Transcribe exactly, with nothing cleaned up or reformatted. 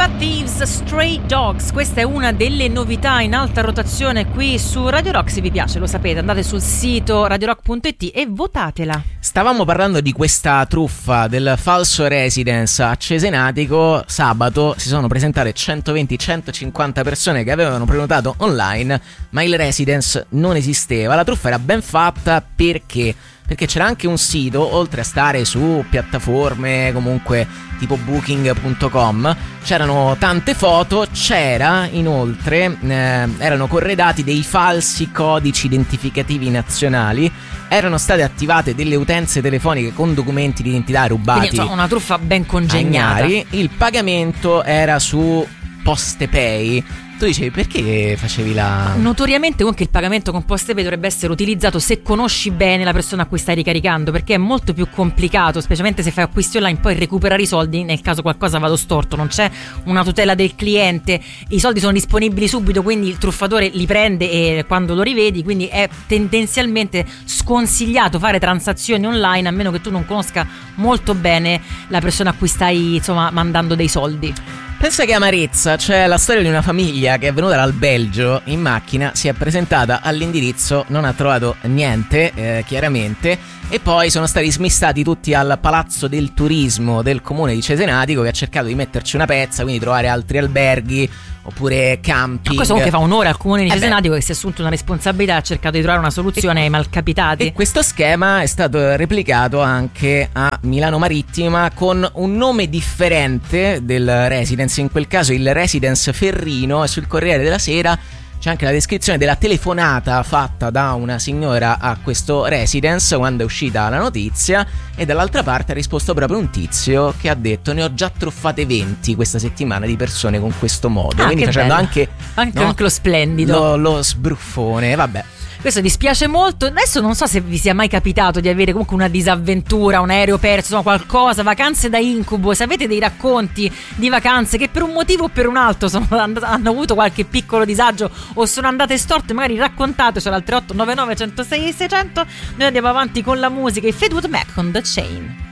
Thieves, Stray Dogs. Questa è una delle novità in alta rotazione qui su Radio Rock. Se vi piace, lo sapete, andate sul sito radio rock punto it e votatela. Stavamo parlando di questa truffa del falso residence a Cesenatico. Sabato si sono presentate centoventi centocinquanta persone che avevano prenotato online, ma il residence non esisteva. La truffa era ben fatta perché... perché c'era anche un sito, oltre a stare su piattaforme comunque tipo booking punto com, c'erano tante foto, c'era inoltre, eh, erano corredati dei falsi codici identificativi nazionali, erano state attivate delle utenze telefoniche con documenti di identità rubati. Quindi insomma una truffa ben congegnata. Il pagamento era su PostePay. Tu dicevi, perché facevi la... Notoriamente comunque il pagamento con PostePay dovrebbe essere utilizzato se conosci bene la persona a cui stai ricaricando, perché è molto più complicato, specialmente se fai acquisti online, poi recuperare i soldi nel caso qualcosa vada storto. Non c'è una tutela del cliente, i soldi sono disponibili subito, quindi il truffatore li prende e quando lo rivedi, quindi è tendenzialmente sconsigliato fare transazioni online a meno che tu non conosca molto bene la persona a cui stai insomma mandando dei soldi. Pensa che amarezza, c'è la storia di una famiglia che è venuta dal Belgio in macchina, si è presentata all'indirizzo, non ha trovato niente, eh, chiaramente, e poi sono stati smistati tutti al Palazzo del Turismo del comune di Cesenatico, che ha cercato di metterci una pezza, quindi trovare altri alberghi oppure camping. Questo comunque fa onore al comune di eh Cesenatico che si è assunto una responsabilità, ha cercato di trovare una soluzione e, ai malcapitati. E questo schema è stato replicato anche a Milano Marittima con un nome differente del residence, in quel caso il residence Ferrino, e sul Corriere della Sera c'è anche la descrizione della telefonata fatta da una signora a questo residence quando è uscita la notizia, e dall'altra parte ha risposto proprio un tizio che ha detto: ne ho già truffate venti questa settimana di persone con questo modo. Ah, quindi facendo bello. anche, anche, no, anche lo splendido, lo, lo sbruffone. Vabbè, questo dispiace molto. Adesso non so se vi sia mai capitato di avere comunque una disavventura, un aereo perso, no, qualcosa, vacanze da incubo. Se avete dei racconti di vacanze che per un motivo o per un altro sono and- hanno avuto qualche piccolo disagio o sono andate storte, magari raccontatecelo al tre otto nove nove uno zero sei seicento. Noi andiamo avanti con la musica e Fleetwood Mac con The Chain.